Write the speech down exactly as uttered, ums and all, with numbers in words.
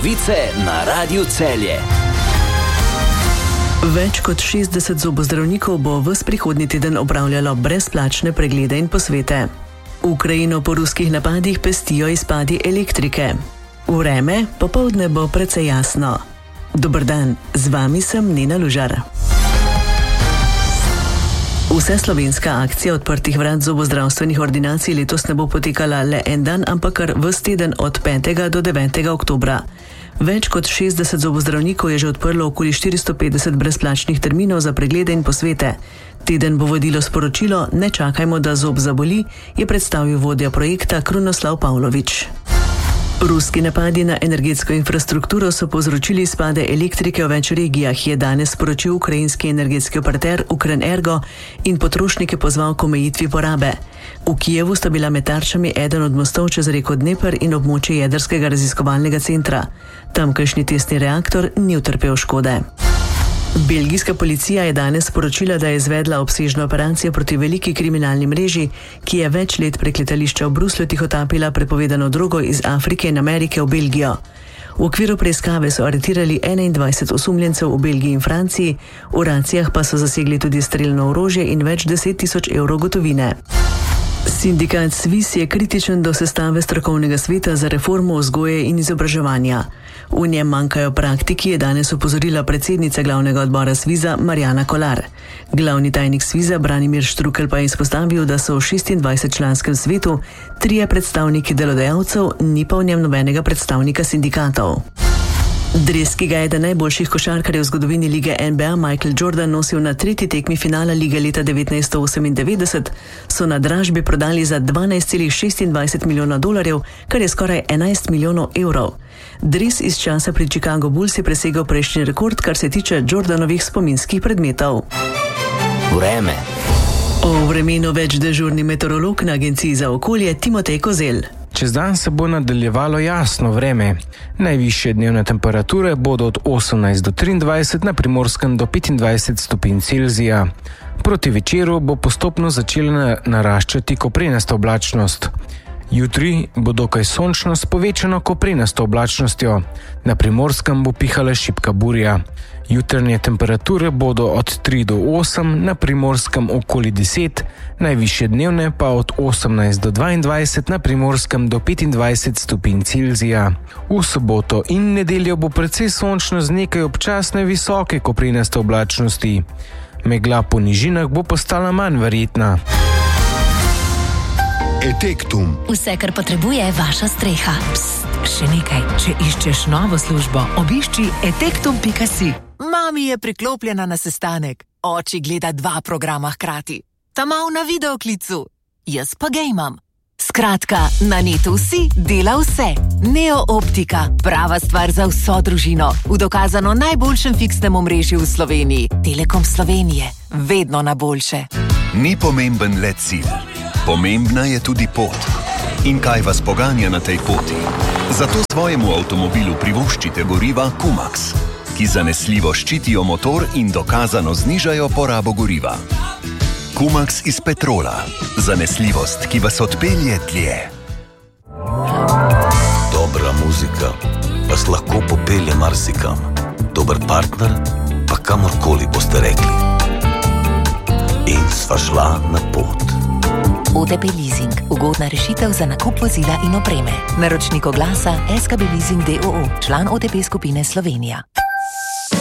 Novice na Radiu Celje. Več kot šestdeset zobozdravnikov bo ves prihodnji teden opravljalo brezplačne preglede in posvete. Ukrajino po ruskih napadih pestijo izpadi elektrike. Vreme popoldne bo precej jasno. Dober dan, z vami sem Nina Lužar. Vseslovenska akcija odprtih vrat zobozdravstvenih ordinacij letos ne bo potekala le en dan, ampak kar ves teden od petega do devetega oktobra. Več kot šestdeset zobozdravnikov je že odprlo okoli štiristo petdeset brezplačnih terminov za preglede in posvete. Teden bo vodilo sporočilo Ne čakajmo, da zob zaboli, je predstavil vodja projekta Krunoslav Pavlovič. Ruski napadi na energetsko infrastrukturo so povzročili izpade elektrike v več regijah, je danes sporočil ukrajinski energetski operater Ukrenergo in potrošnike pozval k omejitvi porabe. V Kijevu sta bila med tarčami eden od mostov čez reko Dnepr in območje jedrskega raziskovalnega centra. Tamkajšnji testni reaktor ni utrpel škode. Belgijska policija je danes sporočila, da je izvedla obsežno operacijo proti veliki kriminalni mreži, ki je več let prek letališča v Bruslju tihotapila prepovedano drogo iz Afrike in Amerike v Belgijo. V okviru preiskave so aretirali enaindvajset osumljencev v Belgiji in Franciji, v racijah pa so zasegli tudi strelno orožje in več deset tisoč evrov gotovine. Sindikat SVIZ je kritičen do sestave strokovnega sveta za reformo vzgoje in izobraževanja. V njem manjkajo praktiki, je danes opozorila predsednica glavnega odbora SVIZ-a Marjana Kolar. Glavni tajnik SVIZ-a Branimir Štrukelj pa je izpostavil, da so v šestindvajsetčlanskem svetu trije predstavniki delodajalcev, ni pa v njem nobenega predstavnika sindikatov. Dres, ki ga je eden najboljših košarkarjev v zgodovini lige N B A Michael Jordan nosil na tretji tekmi finala lige leta devetnajststo osemindevetdeset, so na dražbi prodali za dvanajst celih šestindvajset milijona dolarjev, kar je skoraj enajst milijonov evrov. Dres iz časa pri Chicago Bulls je presegel prejšnji rekord, kar se tiče Jordanovih spominskih predmetov. Vreme. O vremenu več dežurni meteorolog na Agenciji za okolje Timotej Kozel. Čez dan se bo nadaljevalo jasno vreme. Najvišje dnevne temperature bodo od osemnajst do triindvajset, na Primorskem do petindvajset stopinj Celzija. Proti večeru bo postopno začela naraščati koprenasta oblačnost. Jutri bo dokaj sončno s povečano koprenasto oblačnostjo. Na Primorskem bo pihala šibka burja. Jutranje temperature bodo od tri do osem, na Primorskem okoli deset, najvišje dnevne pa od osemnajst do dvaindvajset, na Primorskem do petindvajset stopinj Celzija. V soboto in nedeljo bo precej sončno z nekaj občasne visoke koprenaste oblačnosti. Megla po nižinah bo postala manj verjetna. Etektum. Vse, kar potrebuje vaša streha. Psst, še nekaj. Če iščeš novo službo, obišči etektum pika si. Mami je priklopljena na sestanek. Oči gleda dva programa hkrati. Ta mal na videoklicu. Jaz pa gejmam. Skratka, na netu si dela vse. Neo Optika. Prava stvar za vso družino. V dokazano najboljšem fiksnem omrežju v Sloveniji. Telekom Slovenije. Vedno na boljše. Ni pomemben le cilj. Pomembna je tudi pot. In kaj vas poganja na tej poti? Zato svojemu avtomobilu privoščite goriva Kumax, ki zanesljivo ščitijo motor in dokazano znižajo porabo goriva. Kumax iz petrola. Zanesljivost, ki vas odpelje dlje. Dobra muzika vas lahko popelje marsikam. Dober partner pa kamorkoli boste rekli. In sva šla na pot. O T P Leasing. Ugodna rešitev za nakup vozila in opreme. Naročnik oglasa S K B Leasing D O O. Član O T P skupine Slovenija.